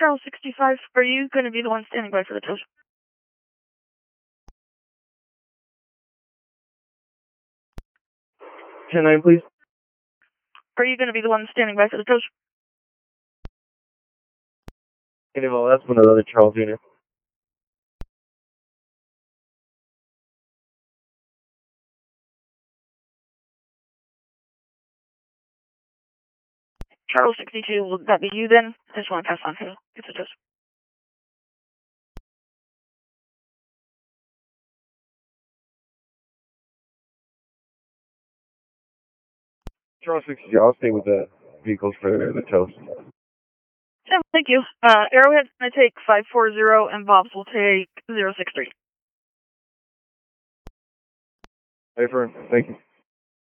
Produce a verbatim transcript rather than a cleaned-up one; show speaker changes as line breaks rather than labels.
Charles sixty-five, are you going to be the one standing by for the toast?
ten nine, please.
Are you going to be the one standing by for the toast?
Anyway, that's one of the other Charles Junior
Charles sixty-two, will that be you then? I just want to pass on who gets the toast.
Charles sixty-two, I'll stay with the vehicles for the toast.
Yeah, thank you. Uh, Arrowhead's going to take five four zero, and Bob's will take zero six three.
Hey, Fern, thank you.